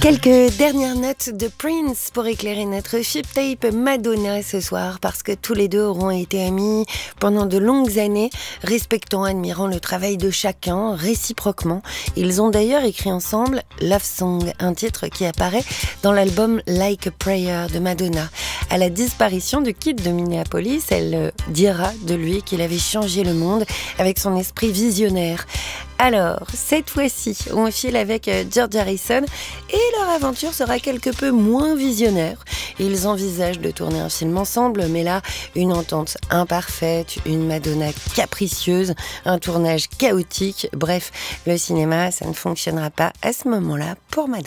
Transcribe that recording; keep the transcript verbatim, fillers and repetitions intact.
Quelques dernières notes de Prince pour éclairer notre chip tape Madonna ce soir, parce que tous les deux auront été amis pendant de longues années, respectant, admirant le travail de chacun réciproquement. Ils ont d'ailleurs écrit ensemble Love Song, un titre qui apparaît dans l'album Like a Prayer de Madonna. À la disparition du Kid de Minneapolis, elle dira de lui qu'il avait changé le monde avec son esprit visionnaire. Alors, cette fois-ci, on file avec George Harrison et leur aventure sera quelque peu moins visionnaire. Ils envisagent de tourner un film ensemble, mais là, une entente imparfaite, une Madonna capricieuse, un tournage chaotique. Bref, le cinéma, ça ne fonctionnera pas à ce moment-là pour Madonna.